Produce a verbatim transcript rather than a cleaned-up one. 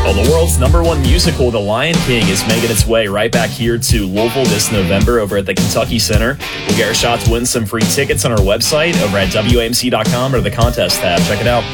Well, the world's number one musical, The Lion King, is making its way right back here to Louisville this November over at the Kentucky Center. We'll get our shot to win some free tickets on our website over at W A M C dot com or the contest tab. Check it out.